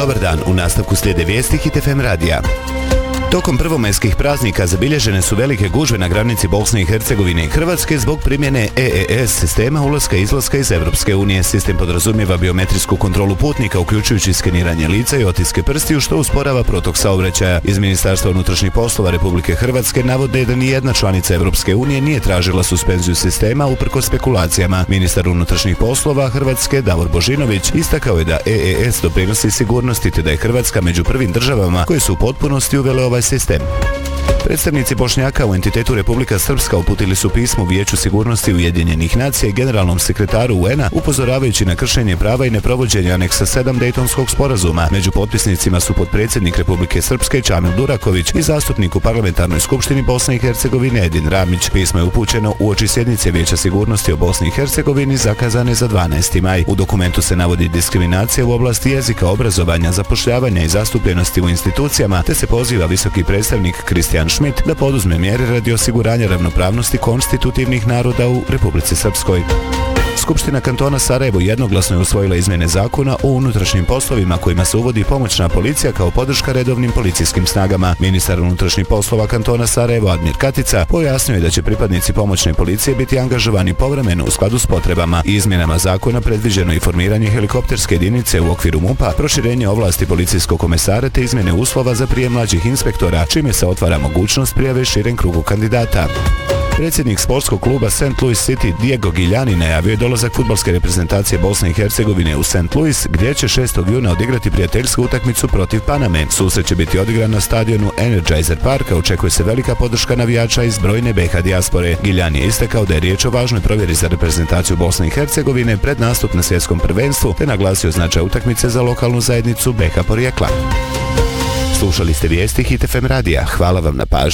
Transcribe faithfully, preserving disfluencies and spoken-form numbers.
Dobar dan, u nastavku slijede vijesti Hit F M radija. Tokom prvomajskih praznika zabilježene su velike gužve na granici Bosne i Hercegovine i Hrvatske zbog primjene E E S sistema ulaska i izlaska iz Evropske unije. Sistem podrazumijeva biometrijsku kontrolu putnika, uključujući skeniranje lica i otiske prstiju, što usporava protok saobraćaja. Iz Ministarstva unutrašnjih poslova Republike Hrvatske navode da nijedna članica Evropske unije nije tražila suspenziju sistema uprkos spekulacijama. Ministar unutrašnjih poslova Hrvatske Davor Božinović istakao je da E E S doprinosi sigurnosti te da je Hrvatska među prvim državama koje su u potpunosti uvele ovaj sistem. Predstavnici Bošnjaka u entitetu Republika Srpska uputili su pismo Vijeću sigurnosti Ujedinjenih nacija i generalnom sekretaru U N A upozoravajući na kršenje prava i neprovođenje aneksa sedam Dejtonskog sporazuma. Među potpisnicima su potpredsjednik Republike Srpske Čamil Duraković i zastupnik u Parlamentarnoj skupštini Bosne i Hercegovine Edin Ramić. Pismo je upućeno uoči sjednice Vijeća sigurnosti o Bosni i Hercegovini zakazane za dvanaesti maj. U dokumentu se navodi diskriminacija u oblasti jezika, obrazovanja, zapošljavanja i zastupljenosti u institucijama, te se poziva visoki predstavnik Kristijan Schmidt da poduzme mjere radi osiguranja ravnopravnosti konstitutivnih naroda u Republici Srpskoj. Skupština kantona Sarajevo jednoglasno je usvojila izmjene zakona o unutrašnjim poslovima kojima se uvodi pomoćna policija kao podrška redovnim policijskim snagama. Ministar unutrašnjih poslova kantona Sarajevo Admir Katica pojasnio je da će pripadnici pomoćne policije biti angažovani povremeno u skladu s potrebama. Izmjenama zakona predviđeno i formiranje helikopterske jedinice u okviru M U P-a, proširenje ovlasti policijskog komesara te izmjene uslova za prijem mlađih inspektora, čime se otvara mogućnost prijave širem krugu kandidata. Predsjednik sportskog kluba Saint Louis City Diego Giuliani najavio je dolazak fudbalske reprezentacije Bosne i Hercegovine u Saint Louis, gdje će šestog juna odigrati prijateljsku utakmicu protiv Paname. Susret će biti odigran na stadionu Energizer Park, a očekuje se velika podrška navijača iz brojne B iH dijaspore. Giuliani je istakao da je riječ o važnoj provjeri za reprezentaciju Bosne i Hercegovine pred nastup na svjetskom prvenstvu, te naglasio značaj utakmice za lokalnu zajednicu B iH porijekla. Slušali ste vijesti Hit F M radija. Hvala vam na pažnji.